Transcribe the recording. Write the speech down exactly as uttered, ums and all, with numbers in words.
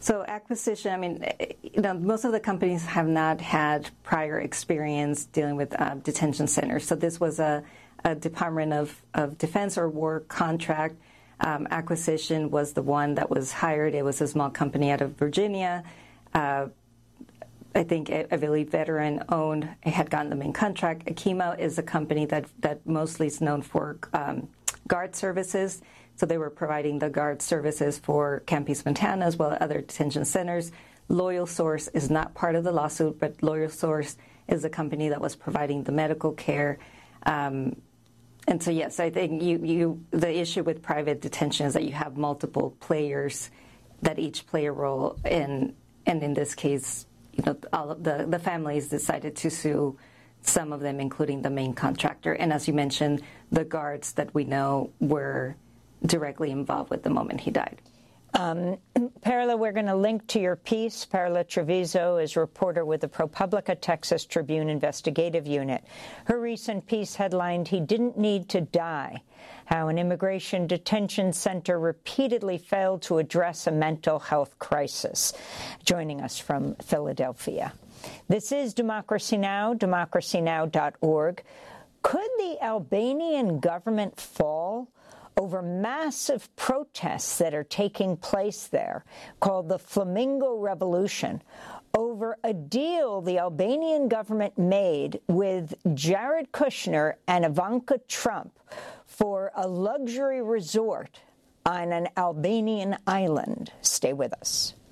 So acquisition, I mean, you know, most of the companies have not had prior experience dealing with uh, detention centers. So this was a, a Department of, of Defense or War contract. Um, acquisition was the one that was hired. It was a small company out of Virginia. Uh, I think, I believe, veteran-owned. It had gotten the main contract. Akima is a company that, that mostly is known for um, guard services. So they were providing the guard services for Camp Peace, Montana, as well as other detention centers. Loyal Source is not part of the lawsuit, but Loyal Source is a company that was providing the medical care. Um, and so, yes, I think you, you the issue with private detention is that you have multiple players that each play a role in, and in this case, you know, all of the, the families decided to sue some of them, including the main contractor. And as you mentioned, the guards that we know were directly involved with the moment he died. Um, Perla, we're going to link to your piece. Perla Trevizo is a reporter with the ProPublica Texas Tribune Investigative Unit. Her recent piece headlined, "He Didn't Need to Die: How an Immigration Detention Center Repeatedly Failed to Address a Mental Health Crisis." Joining us from Philadelphia. This is Democracy Now!, democracy now dot org. Could the Albanian government fall over massive protests that are taking place there, called the Flamingo Revolution, over a deal the Albanian government made with Jared Kushner and Ivanka Trump for a luxury resort on an Albanian island? Stay with us.